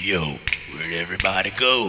Yo, where'd everybody go?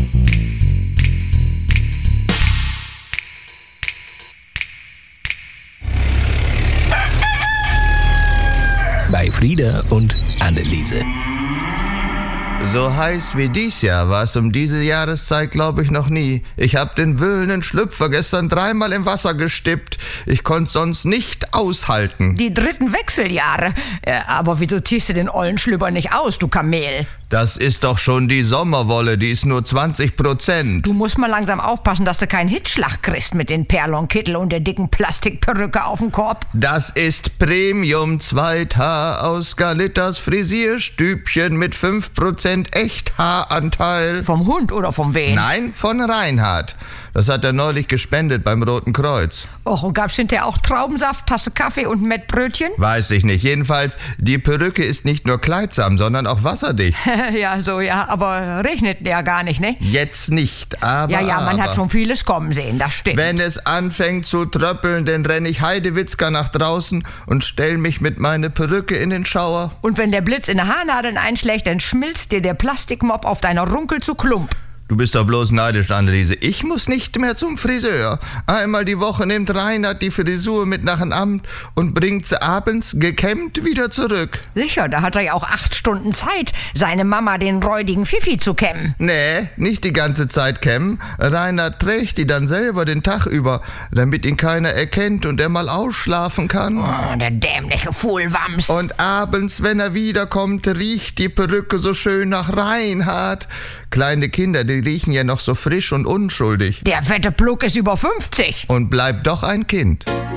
Bei Frieda und Anneliese. So heiß wie dies Jahr war es um diese Jahreszeit, glaube ich, noch nie. Ich hab den wühlenden Schlüpfer gestern 3-mal im Wasser gestippt. Ich konnte sonst nicht aushalten. Die 3. Wechseljahre. Aber wieso ziehst du den ollen Schlüpper nicht aus, du Kamel? Das ist doch schon die Sommerwolle, die ist nur 20%. Du musst mal langsam aufpassen, dass du keinen Hitzschlag kriegst mit den Perlonkittel und der dicken Plastikperücke auf dem Korb. Das ist Premium Zweithaar aus Galittas Frisierstübchen mit 5% Echthaaranteil. Vom Hund oder vom Wen? Nein, von Reinhard. Das hat er neulich gespendet beim Roten Kreuz. Och, und gab's hinterher auch Traubensaft, Tasse Kaffee und Mettbrötchen? Weiß ich nicht. Jedenfalls, die Perücke ist nicht nur kleidsam, sondern auch wasserdicht. Ja, aber regnet ja gar nicht, ne? Jetzt nicht, aber... Ja, man hat schon vieles kommen sehen, das stimmt. Wenn es anfängt zu tröppeln, dann renne ich Heidewitzka nach draußen und stell mich mit meiner Perücke in den Schauer. Und wenn der Blitz in die Haarnadeln einschlägt, dann schmilzt dir der Plastikmopp auf deiner Runkel zu Klump. Du bist doch bloß neidisch, Anneliese. Ich muss nicht mehr zum Friseur. Einmal die Woche nimmt Reinhard die Frisur mit nach dem Amt und bringt sie abends gekämmt wieder zurück. Sicher, da hat er ja auch 8 Stunden Zeit, seine Mama den räudigen Fifi zu kämmen. Nee, nicht die ganze Zeit kämmen. Reinhard trägt die dann selber den Tag über, damit ihn keiner erkennt und er mal ausschlafen kann. Oh, der dämliche Fuhlwams. Und abends, wenn er wiederkommt, riecht die Perücke so schön nach Reinhard. Kleine Kinder, die riechen ja noch so frisch und unschuldig. Der fette Pluck ist über 50. Und bleibt doch ein Kind.